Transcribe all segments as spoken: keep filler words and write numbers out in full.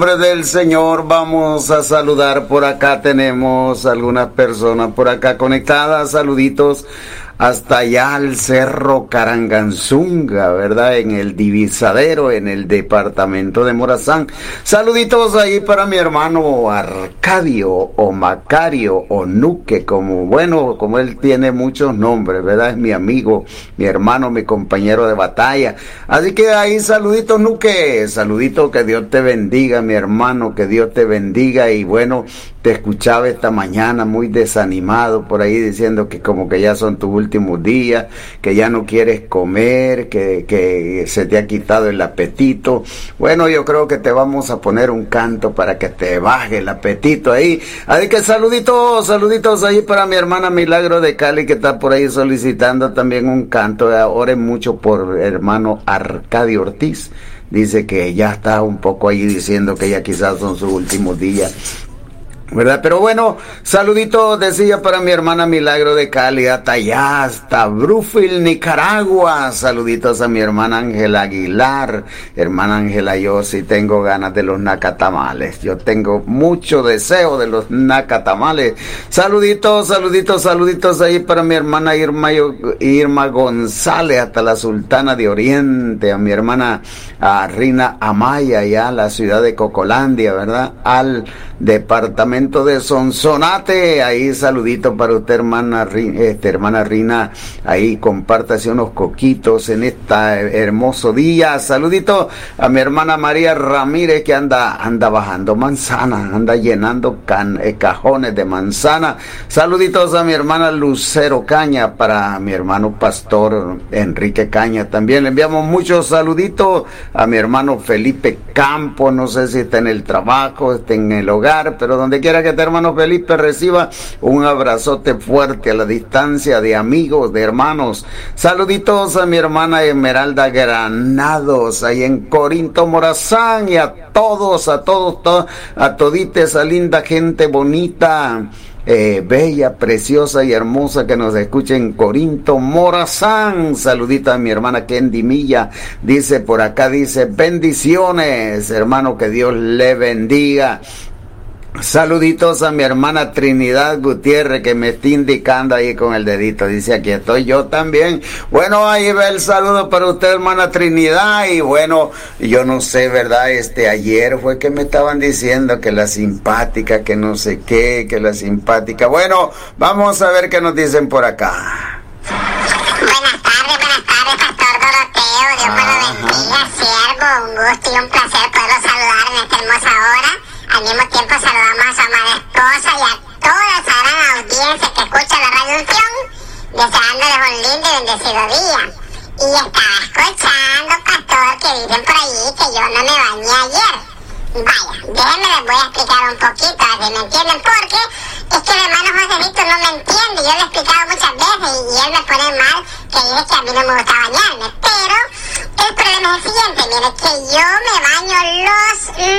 Del Señor, vamos a saludar por acá. Tenemos algunas personas por acá conectadas. Saluditos hasta allá al Cerro Caranganzunga, ¿verdad? En el Divisadero, en el departamento de Morazán. Saluditos ahí para mi hermano Arcadio o Macario o Nuque, como bueno, como él tiene muchos nombres, ¿verdad? Es mi amigo, mi hermano, mi compañero de batalla. Así que ahí saluditos, Nuque. Saluditos, que Dios te bendiga, mi hermano, que Dios te bendiga. Y bueno, te escuchaba esta mañana muy desanimado por ahí diciendo que como que ya son tus últimos días, que ya no quieres comer, que, que se te ha quitado el apetito. Bueno, yo creo que te vamos a poner un canto para que te baje el apetito ahí. Así que saluditos, saluditos ahí para mi hermana Milagro de Cali, que está por ahí solicitando también un canto. Oren mucho por hermano Arcadio Ortiz. Dice que ya está un poco ahí diciendo que ya quizás son sus últimos días, ¿verdad? Pero bueno, saluditos, decía, para mi hermana Milagro de Cali, hasta allá, hasta Brufil, Nicaragua. Saluditos a mi hermana Ángela Aguilar. Hermana Ángela, yo sí tengo ganas de los nacatamales. Yo tengo mucho deseo de los nacatamales. Saluditos, saluditos, saluditos ahí para mi hermana Irma, Irma González, hasta la Sultana de Oriente. A mi hermana a Rina Amaya, allá a la ciudad de Cocolandia, ¿verdad? Al departamento de Sonsonate. Ahí saludito para usted, hermana, este, hermana Rina. Ahí compártase unos coquitos en este hermoso día. Saludito a mi hermana María Ramírez, que anda anda bajando manzana, anda llenando can, eh, cajones de manzana. Saluditos a mi hermana Lucero Caña, para mi hermano pastor Enrique Caña también. Le enviamos muchos saluditos a mi hermano Felipe Campos. No sé si está en el trabajo, está en el hogar, pero donde quiera que esté, hermano Felipe, reciba un abrazote fuerte a la distancia, de amigos, de hermanos. Saluditos a mi hermana Esmeralda Granados, ahí en Corinto, Morazán, y a todos, a todos, to, a todita esa linda gente bonita, Eh, bella, preciosa y hermosa que nos escucha en Corinto, Morazán. Saludita a mi hermana Kendi Milla, dice por acá, dice bendiciones, hermano, que Dios le bendiga. Saluditos a mi hermana Trinidad Gutiérrez, que me está indicando ahí con el dedito, dice aquí estoy yo también. Bueno, ahí va el saludo para usted, hermana Trinidad. Y bueno, yo no sé, ¿verdad? Este, ayer fue que me estaban diciendo que la simpática, que no sé qué, que la simpática. Bueno, vamos a ver qué nos dicen por acá. Buenas tardes, buenas tardes, Pastor Doroteo. Dios me lo bendiga, siervo. Un gusto y un placer poderlo saludar en esta hermosa hora. Al mismo tiempo saludamos a su amada esposa y a toda esa gran audiencia que escucha la Radio Unción, deseándoles un lindo y bendecido día. Y estaba escuchando, pastor, que dicen por allí que yo no me bañé ayer. Vaya, déjenme les voy a explicar un poquito, a ver si me entienden, porque es que el hermano Joselito no me entiende. Yo le he explicado muchas veces y, y él me pone mal, que dice que a mí no me gusta bañarme. Pero el problema es el siguiente, mire, que yo me baño los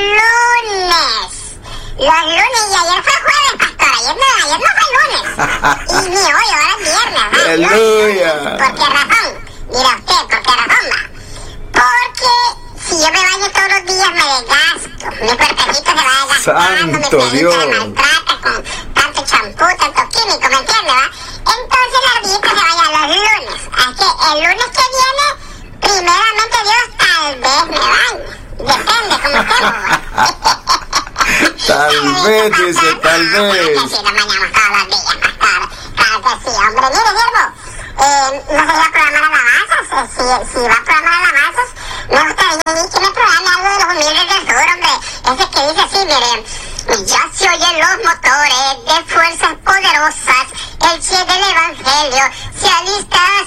lunes. Los lunes, y ayer fue jueves, pastor. Ayer no, ayer no fue lunes. Y ni hoy, ahora es viernes, ¿no? ¡Aleluya! ¿Por qué razón? Mira usted, ¿por qué razón, va? Porque si yo me baño todos los días me desgasto. Mi cuerpecito se va desgastando, mi pelito me maltrata con tanto champú, tanto químico, ¿me entiende, va? Entonces la ardillita se vaya los lunes. Así que el lunes que viene, primeramente Dios, tal vez me bañe. Depende, como estemos, va. Tal vez, dice, tal vez. Claro que sí, nos bañamos todos los días, pastor. Claro que sí, hombre. Mire, siervo, eh, no sé si va a programar alabanzas. Eh, si, si va a programar alabanzas, me gustaría que me programe algo de los humildes del sur, hombre. Ese que dice así, mire. Ya se oyen los motores de fuerzas poderosas. El Che del Evangelio se alista a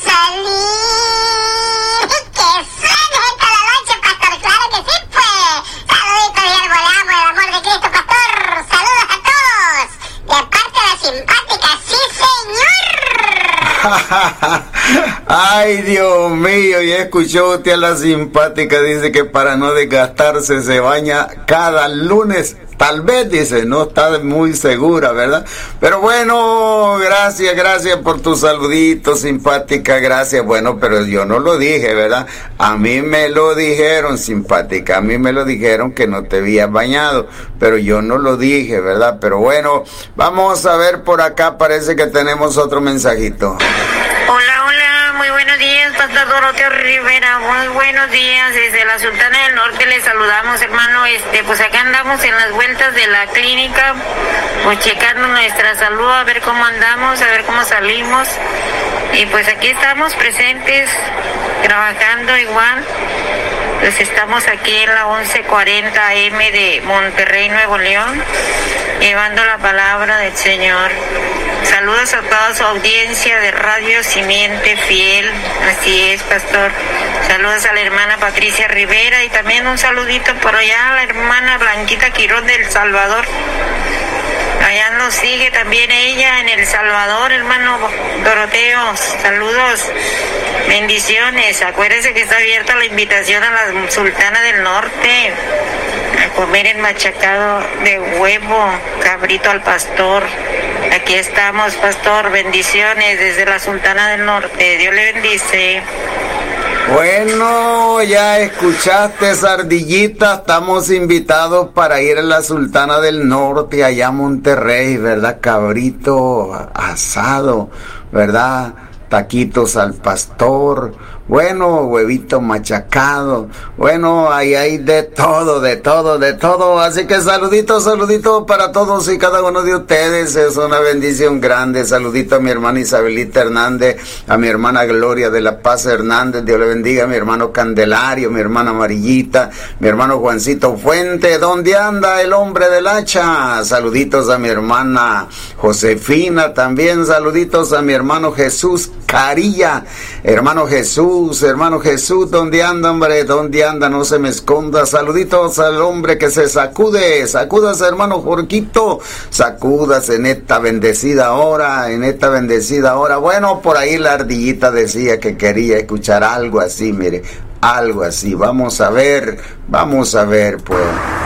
salir. ¡Que suene esta la noche, pastor! ¡Claro que sí, pues! Saluditos, siervo, le amo el amor de Cristo, pastor. Saludos a todos. De parte de la simpática, sí, señor. Ay, Dios mío, ya escuchó usted a la simpática, dice que para no desgastarse se baña cada lunes. Tal vez, dice, no está muy segura, ¿verdad? Pero bueno, gracias, gracias por tu saludito, simpática, gracias. Bueno, pero yo no lo dije, ¿verdad? A mí me lo dijeron, simpática, a mí me lo dijeron que no te habías bañado, pero yo no lo dije, ¿verdad? Pero bueno, vamos a ver por acá, parece que tenemos otro mensajito. Hola, hola, muy buenos días, Pastor Doroteo Rivera, muy buenos días, desde la Sultana del Norte les saludamos, hermano, este, pues acá andamos en las vueltas de la clínica, pues checando nuestra salud, a ver cómo andamos, a ver cómo salimos, y pues aquí estamos presentes, trabajando igual, pues estamos aquí en la once cuarenta eme de Monterrey, Nuevo León, llevando la palabra del Señor. Saludos a toda su audiencia de Radio Simiente Fiel, así es, pastor. Saludos a la hermana Patricia Rivera y también un saludito por allá a la hermana Blanquita Quirón del Salvador. Allá nos sigue también ella en El Salvador, hermano Doroteo. Saludos, bendiciones. Acuérdense que está abierta la invitación a la Sultana del Norte a comer el machacado de huevo, cabrito al pastor. Aquí estamos, pastor. Bendiciones desde la Sultana del Norte. Dios le bendice. Bueno, ya escuchaste, Ardillita, estamos invitados para ir a la Sultana del Norte, allá a Monterrey, ¿verdad? Cabrito asado, ¿verdad? Taquitos al pastor, bueno, huevito machacado, bueno, ahí hay de todo, de todo, de todo, así que saluditos, saluditos para todos y cada uno de ustedes, es una bendición grande. Saludito a mi hermana Isabelita Hernández, a mi hermana Gloria de la Paz Hernández, Dios le bendiga, a mi hermano Candelario, mi hermana Amarillita, mi hermano Juancito Fuente, ¿dónde anda el hombre del hacha? Saluditos a mi hermana Josefina, también saluditos a mi hermano Jesús Carilla, hermano Jesús, hermano Jesús, ¿dónde anda, hombre? ¿Dónde anda? No se me esconda. Saluditos al hombre que se sacude, sacúdase, hermano Jorquito, sacudas en esta bendecida hora, en esta bendecida hora. Bueno, por ahí la ardillita decía que quería escuchar algo así, mire, algo así. Vamos a ver, vamos a ver, pues.